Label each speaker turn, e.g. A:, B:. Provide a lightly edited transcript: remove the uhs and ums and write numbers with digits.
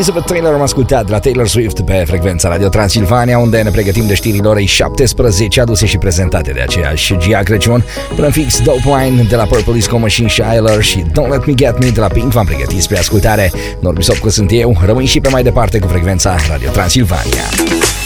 A: Elizabeth Taylor am ascultat de la Taylor Swift pe frecvența Radio Transilvania, unde ne pregătim de știrile orei 17, aduse și prezentate de aceeași Gia Crăciun. Până fix Dope Wine de la Purple Disco Machine și Ayler și Don't Let Me Get Me de la Pink v-am pregătit spre ascultare. Norbi Sopcu sunt eu, rămâi și pe mai departe cu frecvența Radio Transilvania.